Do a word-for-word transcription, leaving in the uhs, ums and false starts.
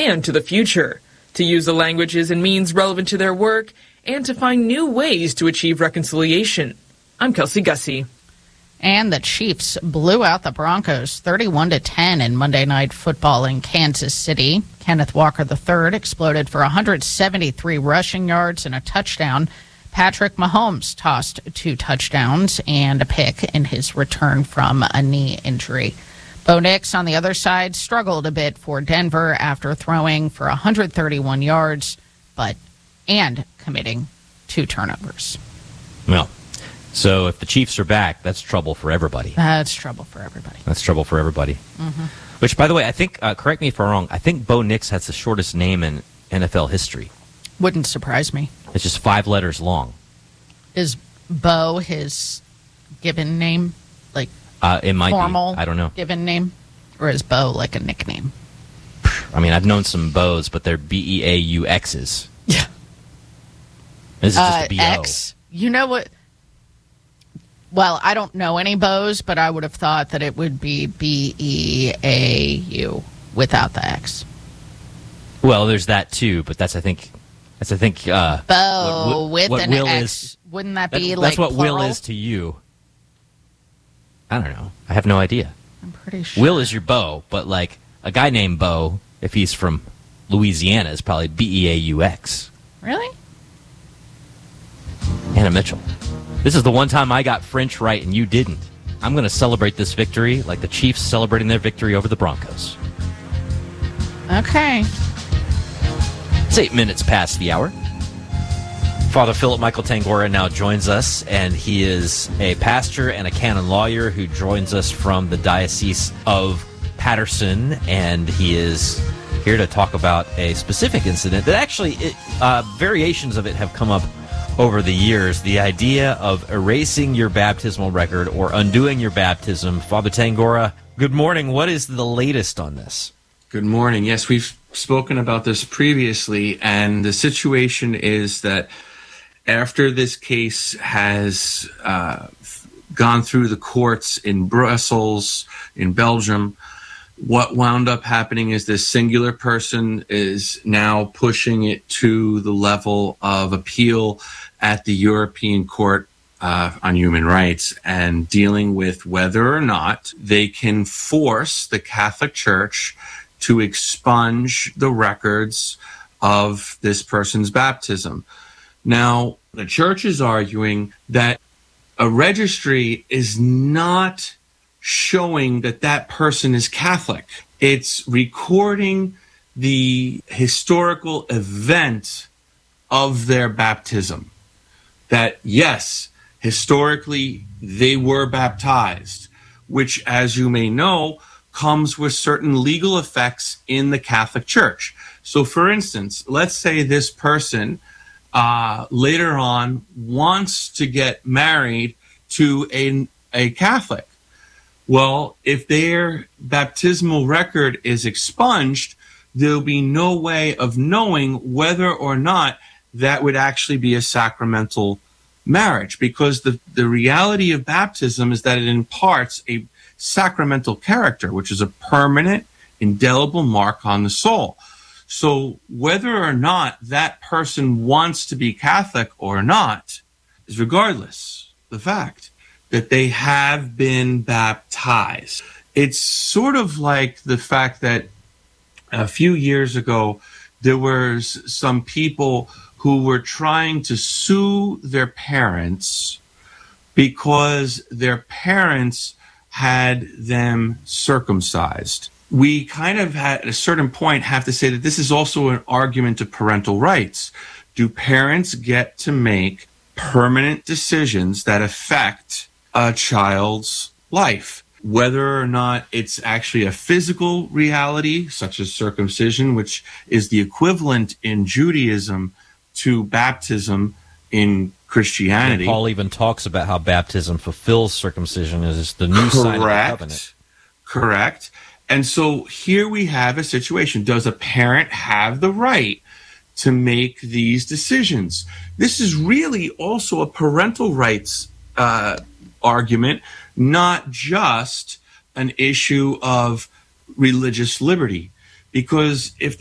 and to the future, to use the languages and means relevant to their work, and to find new ways to achieve reconciliation. I'm Kelsey Gussie. And the Chiefs blew out the Broncos thirty-one to ten in Monday Night Football in Kansas City. Kenneth Walker the third exploded for one hundred seventy-three rushing yards and a touchdown. Patrick Mahomes tossed two touchdowns and a pick in his return from a knee injury. Bo Nix, on the other side, struggled a bit for Denver after throwing for one hundred thirty-one yards, but and committing two turnovers. Well, so if the Chiefs are back, that's trouble for everybody. That's trouble for everybody. That's trouble for everybody. Mm-hmm. Which, by the way, I think, uh, correct me if I'm wrong, I think Bo Nix has the shortest name in N F L history. Wouldn't surprise me. It's just five letters long. Is Bo his given name? Like, uh, it might formal be. I don't know. Given name? Or is Bo like a nickname? I mean, I've known some Bo's, but they're B E A U X's. Yeah. This is just uh, a B O. X. You know what? Well, I don't know any Bo's, but I would have thought that it would be B E A U without the X. Well, there's that too, but that's, I think, that's, I think, uh, Bo what, what, with what an Will X. Is, Wouldn't that that, be that's like what plural? Will is to you. I don't know. I have no idea. I'm pretty sure. Will is your Bo, but like a guy named Bo, if he's from Louisiana, is probably B E A U X. Really? Anna Mitchell. This is the one time I got French right and you didn't. I'm going to celebrate this victory like the Chiefs celebrating their victory over the Broncos. Okay. It's eight minutes past the hour. Father Philip Michael Tangora now joins us, and he is a pastor and a canon lawyer who joins us from the Diocese of Patterson, and he is here to talk about a specific incident that actually, it, uh, variations of it have come up over the years. The idea of erasing your baptismal record or undoing your baptism. Father Tangora, good morning. What is the latest on this? Good morning. Yes, we've spoken about this previously, and the situation is that after this case has uh, gone through the courts in Brussels, in Belgium, what wound up happening is this singular person is now pushing it to the level of appeal at the European Court uh, on Human Rights and dealing with whether or not they can force the Catholic Church to expunge the records of this person's baptism. Now, the church is arguing that a registry is not showing that that person is Catholic. It's recording the historical event of their baptism. That, yes, historically they were baptized, which, as you may know, comes with certain legal effects in the Catholic Church. So, for instance, let's say this person uh, later on wants to get married to a, a Catholic. Well, if their baptismal record is expunged, there'll be no way of knowing whether or not that would actually be a sacramental marriage, because the, the reality of baptism is that it imparts a sacramental character, which is a permanent, indelible mark on the soul. So whether or not that person wants to be Catholic or not is regardless the fact that they have been baptized. It's sort of like the fact that a few years ago, there was some people who were trying to sue their parents because their parents had them circumcised. We kind of at a certain point have to say that this is also an argument of parental rights. Do parents get to make permanent decisions that affect a child's life? Whether or not it's actually a physical reality, such as circumcision, which is the equivalent in Judaism to baptism in Christianity. And Paul even talks about how baptism fulfills circumcision as the new sign of the covenant. Correct. And so here we have a situation. Does a parent have the right to make these decisions? This is really also a parental rights uh, argument, not just an issue of religious liberty. Because if the